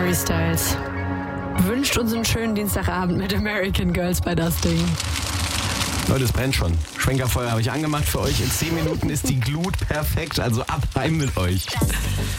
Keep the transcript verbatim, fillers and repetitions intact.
Harry Styles wünscht uns einen schönen Dienstagabend mit American Girls bei Das Ding. Leute, es brennt schon. Schwenkerfeuer habe ich angemacht für euch. In zehn Minuten ist die Glut perfekt. Also ab heim mit euch.